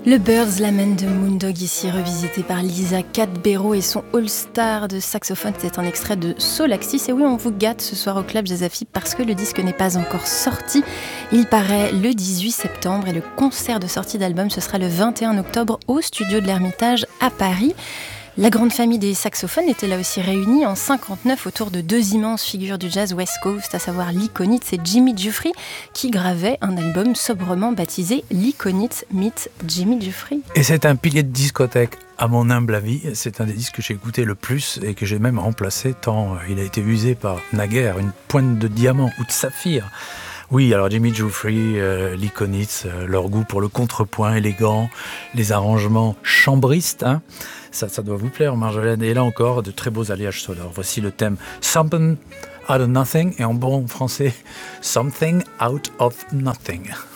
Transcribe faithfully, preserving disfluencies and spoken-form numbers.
Le Bird's Lament de Moondog, ici revisité par Lisa Cadbero et son All-Star de saxophone. C'est un extrait de Solaxis. Et oui, on vous gâte ce soir au Club Jazz Afib parce que le disque n'est pas encore sorti. Il paraît le dix-huit septembre et le concert de sortie d'album, ce sera le vingt et un octobre au studio de l'Ermitage à Paris. La grande famille des saxophones était là aussi réunie en cinquante-neuf autour de deux immenses figures du jazz West Coast, à savoir Lee Konitz et Jimmy Giuffry, qui gravaient un album sobrement baptisé Lee Konitz meets Jimmy Giuffry. Et c'est un pilier de discothèque, à mon humble avis. C'est un des disques que j'ai écouté le plus et que j'ai même remplacé tant il a été usé par naguère une pointe de diamant ou de saphir. Oui, alors Jimmy Giuffry, euh, Lee Konitz, euh, leur goût pour le contrepoint élégant, les arrangements chambristes, hein, ça, ça doit vous plaire, Marjolaine. Et là encore, de très beaux alliages sonores. Voici le thème Something Out of Nothing, et en bon français, Something Out of Nothing.